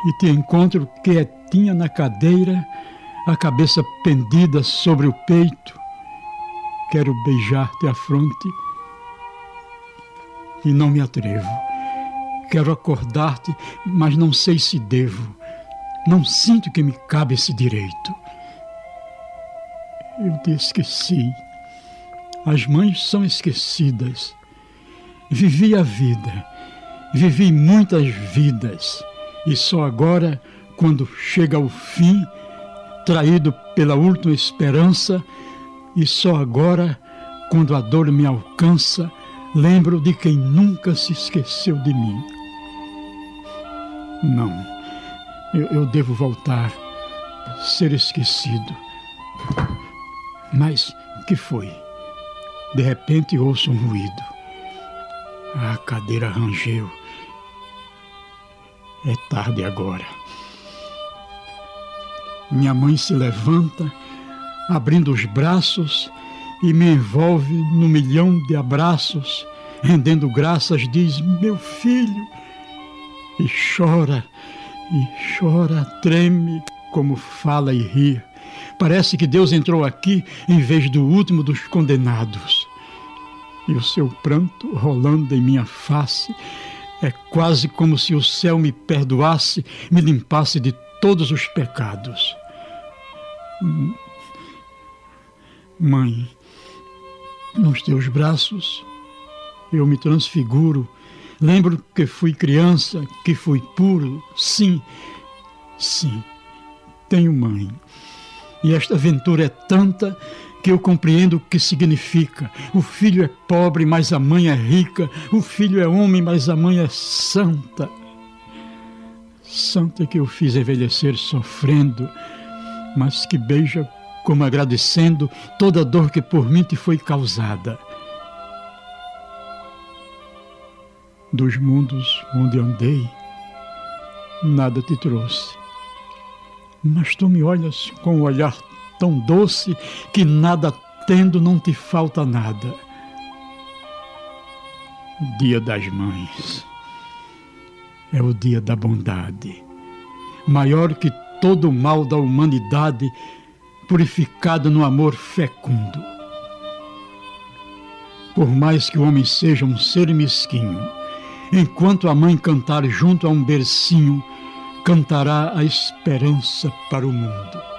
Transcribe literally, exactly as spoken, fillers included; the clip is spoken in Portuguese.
e te encontro quietinha na cadeira, a cabeça pendida sobre o peito. Quero beijar-te a fronte e não me atrevo. Quero acordar-te, mas não sei se devo. Não sinto que me cabe esse direito. Eu te esqueci. As mães são esquecidas. Vivi a vida, vivi muitas vidas, e só agora, quando chega ao fim, traído pela última esperança, e só agora, quando a dor me alcança, lembro de quem nunca se esqueceu de mim. Não, eu, eu devo voltar, ser esquecido. Mas que foi? De repente ouço um ruído. A cadeira rangeu. É tarde agora. Minha mãe se levanta, abrindo os braços, e me envolve num milhão de abraços, rendendo graças, diz: meu filho, e chora, e chora, treme, como fala e ri. Parece que Deus entrou aqui em vez do último dos condenados. E o seu pranto rolando em minha face é quase como se o céu me perdoasse, me limpasse de todos os pecados. Mãe, nos teus braços eu me transfiguro. Lembro que fui criança, que fui puro. Sim, sim, tenho mãe. E esta aventura é tanta que eu compreendo o que significa. O filho é pobre, mas a mãe é rica. O filho é homem, mas a mãe é santa. Santa que eu fiz envelhecer sofrendo, mas que beija como agradecendo toda a dor que por mim te foi causada. Dos mundos onde andei, nada te trouxe. Mas tu me olhas com um olhar tão doce que nada tendo não te falta nada. Dia das Mães é o dia da bondade, maior que todo o mal da humanidade, purificado no amor fecundo. Por mais que o homem seja um ser mesquinho, enquanto a mãe cantar junto a um bercinho, cantará a esperança para o mundo.